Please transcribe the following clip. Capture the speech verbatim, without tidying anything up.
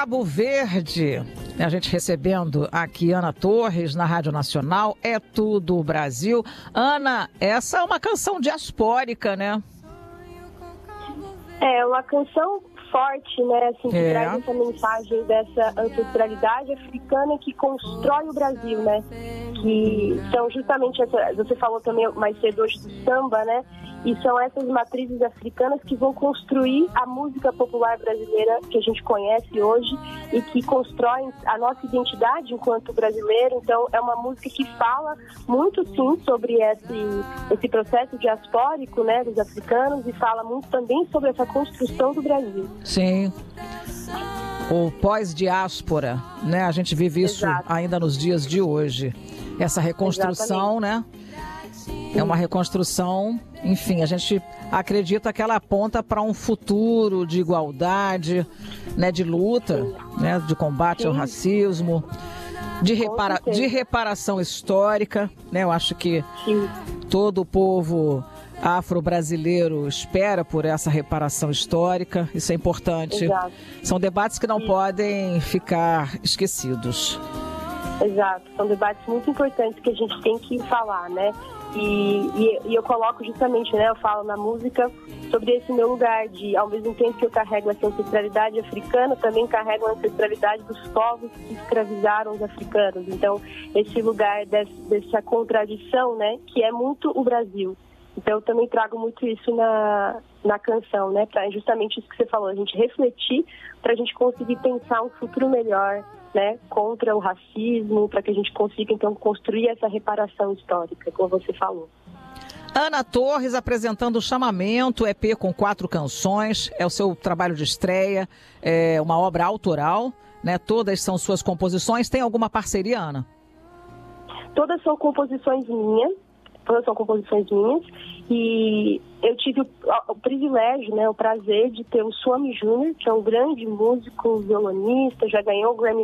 Cabo Verde. A gente recebendo aqui Ana Torres na Rádio Nacional, É Tudo Brasil. Ana, essa é uma canção diaspórica, né? É uma canção forte, né? Assim, que é. traz essa mensagem dessa ancestralidade africana que constrói o Brasil, né? Que são justamente essa, você falou também mais cedo hoje do samba, né? E são essas matrizes africanas que vão construir a música popular brasileira que a gente conhece hoje e que constroem a nossa identidade enquanto brasileiro. Então, é uma música que fala muito, sim, sobre esse, esse processo diaspórico, né, dos africanos, e fala muito também sobre essa construção do Brasil. Sim. O pós-diáspora, né? A gente vive isso Exato. ainda nos dias de hoje. Essa reconstrução, Exatamente. né? É uma reconstrução, enfim, a gente acredita que ela aponta para um futuro de igualdade, né, de luta, né, de combate Sim. ao racismo, de, repara de reparação histórica, né? Eu acho que Sim. todo o povo afro-brasileiro espera por essa reparação histórica, isso é importante. Exato. São debates que não Sim. podem ficar esquecidos. Exato, são debates muito importantes que a gente tem que falar, né? E, e, e eu coloco justamente, né, eu falo na música sobre esse meu lugar de, ao mesmo tempo que eu carrego essa ancestralidade africana, também carrego a ancestralidade dos povos que escravizaram os africanos. Então, esse lugar desse, dessa contradição, né, que é muito o Brasil. Então, eu também trago muito isso na, na canção, né, para justamente isso que você falou, a gente refletir para a gente conseguir pensar um futuro melhor, né, contra o racismo, para que a gente consiga, então, construir essa reparação histórica, como você falou. Ana Torres apresentando o Chamamento, E P com quatro canções, é o seu trabalho de estreia, é uma obra autoral, né? Todas são suas composições. Tem alguma parceria, Ana? Todas são composições minhas, todas são composições minhas, e eu tive o, o privilégio, né, o prazer de ter o Swami Júnior, que é um grande músico, violonista, já ganhou o Grammy